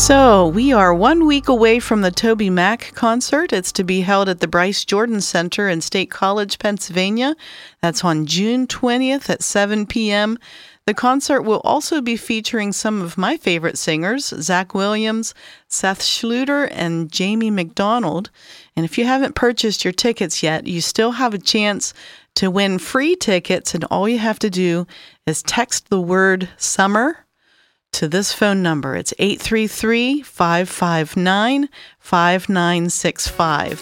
So, we are 1 week away from the Toby Mac concert. It's to be held at the Bryce Jordan Center in State College, Pennsylvania. That's on June 20th at 7 p.m. The concert will also be featuring some of my favorite singers, Zach Williams, Seth Schluter, and Jamie McDonald. And if you haven't purchased your tickets yet, you still have a chance to win free tickets, and all you have to do is text the word summer to this phone number. It's 833-559-5965.